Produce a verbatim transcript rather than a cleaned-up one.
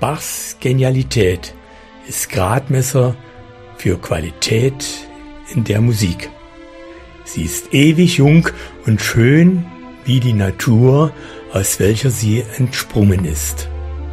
Bachs Genialität ist Gradmesser für Qualität in der Musik. Sie ist ewig jung und schön wie die Natur, aus welcher sie entsprungen ist.